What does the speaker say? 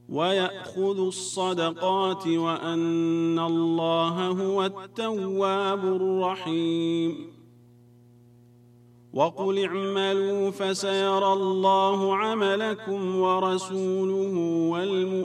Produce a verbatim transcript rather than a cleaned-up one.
ويأخذوا الصدقات وأن الله هو التواب الرحيم. وقل اعملوا فسيرى الله عملكم ورسوله والمؤمنون